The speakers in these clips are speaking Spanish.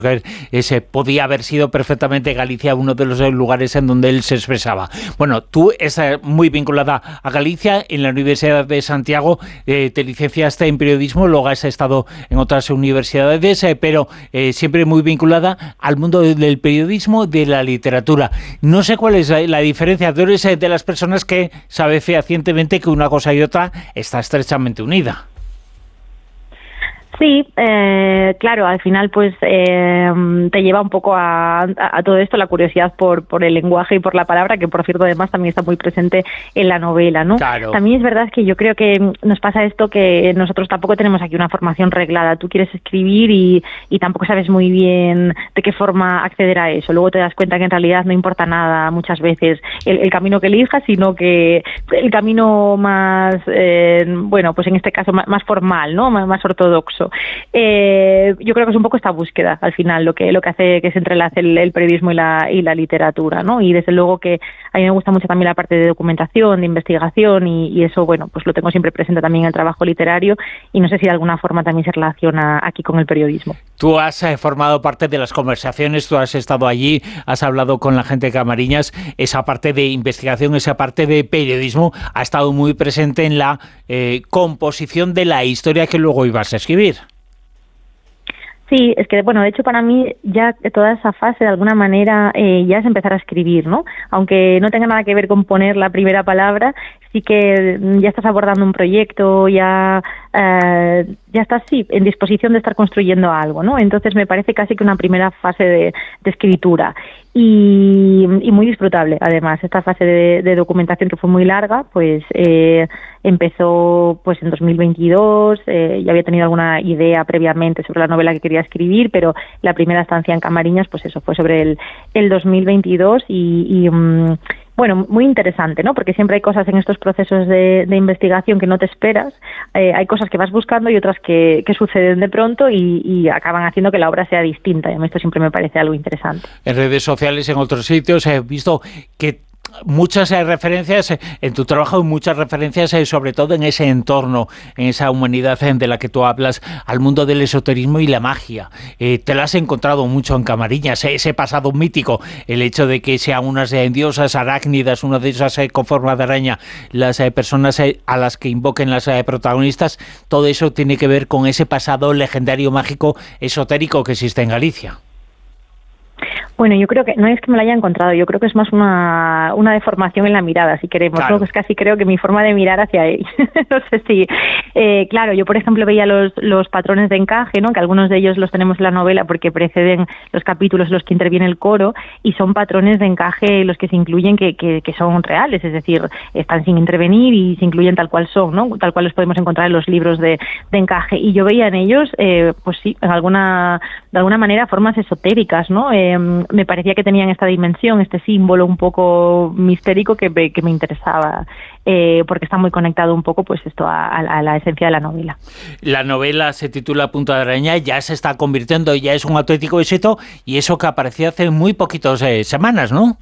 Ese podía haber sido perfectamente Galicia uno de los lugares en donde él se expresaba. Bueno, tú estás muy vinculada a Galicia, en la Universidad de Santiago, te licenciaste en periodismo, luego has estado en otras universidades, pero siempre muy vinculada al mundo del periodismo, de la literatura. No sé cuál es la diferencia. Tú eres de las personas que sabe fehacientemente que una cosa y otra está estrechamente unida. Sí, claro, al final pues te lleva un poco a todo esto, la curiosidad por el lenguaje y por la palabra, que por cierto además también está muy presente en la novela, ¿no? Claro. También es verdad que yo creo que nos pasa esto, que nosotros tampoco tenemos aquí una formación reglada. Tú quieres escribir y tampoco sabes muy bien de qué forma acceder a eso. Luego te das cuenta que en realidad no importa nada muchas veces el camino que elijas, sino que el camino más, bueno, pues en este caso más formal, ¿no? Más ortodoxo. Yo creo que es un poco esta búsqueda al final lo que hace que se entrelace el periodismo y la literatura, ¿no? Y desde luego que a mí me gusta mucho también la parte de documentación, de investigación y eso, bueno, pues lo tengo siempre presente también en el trabajo literario y no sé si de alguna forma también se relaciona aquí con el periodismo. Tú has formado parte de las conversaciones, tú has estado allí, has hablado con la gente de Camariñas, esa parte de investigación, esa parte de periodismo ha estado muy presente en la composición de la historia que luego ibas a escribir. Sí, es que, bueno, de hecho para mí ya toda esa fase de alguna manera ya es empezar a escribir, ¿no? Aunque no tenga nada que ver con poner la primera palabra, sí que ya estás abordando un proyecto, ya estás, sí, en disposición de estar construyendo algo, ¿no? Entonces me parece casi que una primera fase de escritura y muy disfrutable, además. Esta fase de documentación, que fue muy larga, pues empezó pues en 2022, ya había tenido alguna idea previamente sobre la novela que quería escribir, pero la primera estancia en Camariñas, pues eso, fue sobre el 2022 bueno, muy interesante, ¿no? Porque siempre hay cosas en estos procesos de investigación que no te esperas, hay cosas que vas buscando y otras que suceden de pronto y acaban haciendo que la obra sea distinta, y a mí esto siempre me parece algo interesante. En redes sociales, en otros sitios, he visto que muchas referencias en tu trabajo, muchas referencias sobre todo en ese entorno, en esa humanidad de la que tú hablas, al mundo del esoterismo y la magia. Te la has encontrado mucho en Camariñas, ese pasado mítico, el hecho de que sean unas diosas arácnidas, una de esas con forma de araña, las personas a las que invoquen las protagonistas, todo eso tiene que ver con ese pasado legendario, mágico, esotérico que existe en Galicia. Bueno, yo creo que no es que me la haya encontrado, yo creo que es más una deformación en la mirada, si queremos, claro. ¿no? Pues casi creo que mi forma de mirar hacia él. No sé si... claro, yo por ejemplo veía los patrones de encaje, ¿no? Que algunos de ellos los tenemos en la novela porque preceden los capítulos en los que interviene el coro, y son patrones de encaje los que se incluyen que son reales, es decir, están sin intervenir y se incluyen tal cual son, ¿no? Tal cual los podemos encontrar en los libros de encaje. Y yo veía en ellos, pues sí, de alguna manera formas esotéricas, ¿no? Me parecía que tenían esta dimensión, este símbolo un poco mistérico que me interesaba, porque está muy conectado un poco pues esto a la esencia de la novela. La novela se titula Punta de Araña, ya se está convirtiendo, ya es un auténtico éxito, y eso que apareció hace muy poquitas semanas, ¿no?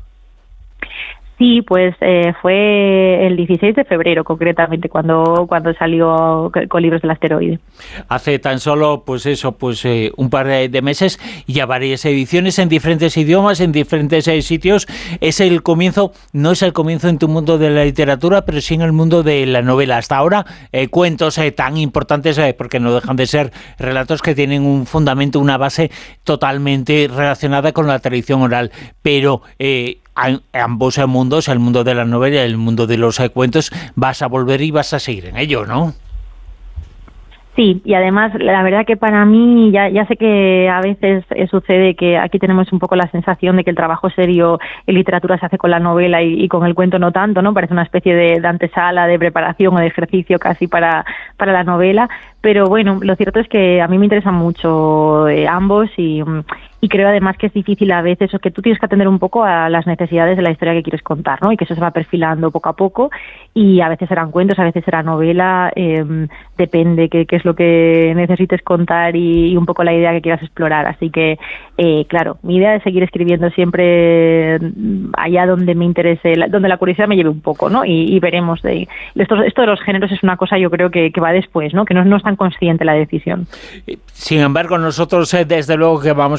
Sí, pues fue el 16 de febrero concretamente cuando salió con Libros del Asteroide. Hace tan solo un par de meses, y ya varias ediciones en diferentes idiomas, en diferentes sitios. Es el comienzo, no es el comienzo en tu mundo de la literatura, pero sí en el mundo de la novela. Hasta ahora, cuentos tan importantes, porque no dejan de ser relatos que tienen un fundamento, una base totalmente relacionada con la tradición oral, pero ambos mundos, el mundo de la novela y el mundo de los cuentos, vas a volver y vas a seguir en ello, ¿no? Sí, y además la verdad que para mí, ya sé que a veces sucede que aquí tenemos un poco la sensación de que el trabajo serio en literatura se hace con la novela y con el cuento no tanto, ¿no? Parece una especie de antesala, de preparación o de ejercicio casi para la novela, pero bueno, lo cierto es que a mí me interesan mucho ambos y creo además que es difícil a veces, o que tú tienes que atender un poco a las necesidades de la historia que quieres contar, ¿no? Y que eso se va perfilando poco a poco, y a veces serán cuentos, a veces será novela, depende qué es lo que necesites contar y un poco la idea que quieras explorar. Así que, claro, mi idea es seguir escribiendo siempre allá donde me interese, donde la curiosidad me lleve un poco, ¿no? Y veremos. Esto de los géneros es una cosa, yo creo que va después, ¿no? Que no es tan consciente la decisión. Sin embargo, nosotros desde luego que vamos